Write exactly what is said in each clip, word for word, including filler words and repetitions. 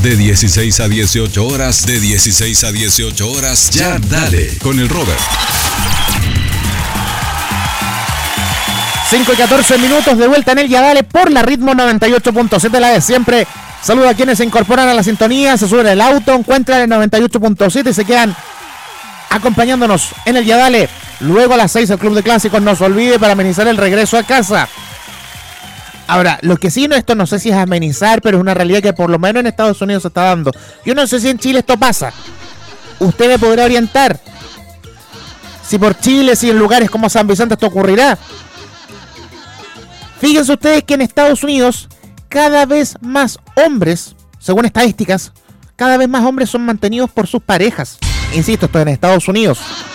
De dieciséis a dieciocho horas, de dieciséis a dieciocho horas, ya dale con el Robert. cinco y catorce minutos de vuelta en el Ya Dale por la Ritmo noventa y ocho punto siete, la de siempre. Saluda a quienes se incorporan a la sintonía, se suben al auto, encuentran el noventa y ocho punto siete y se quedan acompañándonos en el Ya Dale. Luego a las seis el Club de Clásicos, no se olvide, para amenizar el regreso a casa. Ahora, lo que sí, no, esto no sé si es amenizar, pero es una realidad que por lo menos en Estados Unidos se está dando. Yo no sé si en Chile esto pasa. Usted me podrá orientar. Si por Chile, si en lugares como San Vicente esto ocurrirá. Fíjense ustedes que en Estados Unidos cada vez más hombres, según estadísticas, cada vez más hombres son mantenidos por sus parejas. Insisto, esto en Estados Unidos.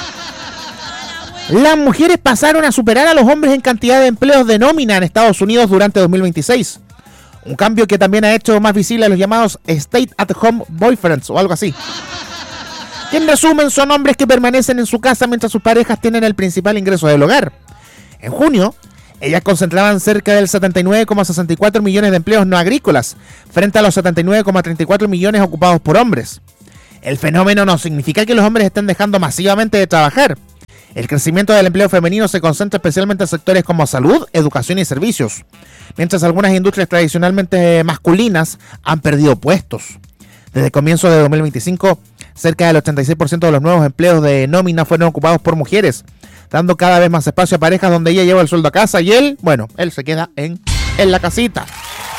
Las mujeres pasaron a superar a los hombres en cantidad de empleos de nómina en Estados Unidos durante dos mil veintiséis. Un cambio que también ha hecho más visible a los llamados Stay at Home Boyfriends o algo así. Que en resumen son hombres que permanecen en su casa mientras sus parejas tienen el principal ingreso del hogar. En junio, ellas concentraban cerca del setenta y nueve coma sesenta y cuatro millones de empleos no agrícolas, frente a los setenta y nueve coma treinta y cuatro millones ocupados por hombres. El fenómeno no significa que los hombres estén dejando masivamente de trabajar. El crecimiento del empleo femenino se concentra especialmente en sectores como salud, educación y servicios, mientras algunas industrias tradicionalmente masculinas han perdido puestos. Desde el comienzo de dos mil veinticinco, cerca del ochenta y seis por ciento de los nuevos empleos de nómina fueron ocupados por mujeres, dando cada vez más espacio a parejas donde ella lleva el sueldo a casa y él, bueno, él se queda en, en la casita.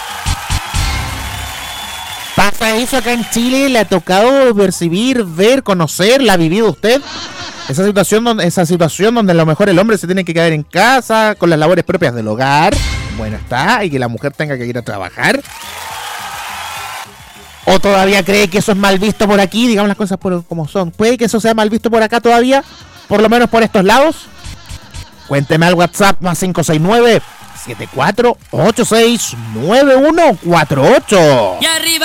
¿Pasa eso acá en Chile? ¿Le ha tocado percibir, ver, conocer? ¿La ha vivido usted? Esa situación, donde, esa situación donde a lo mejor el hombre se tiene que quedar en casa con las labores propias del hogar, bueno está, y que la mujer tenga que ir a trabajar. ¿O todavía cree que eso es mal visto por aquí? Digamos las cosas por como son. ¿Puede que eso sea mal visto por acá todavía? Por lo menos por estos lados. Cuénteme al WhatsApp más cinco seis nueve, siete cuatro ocho seis, nueve uno cuatro ocho. Y arriba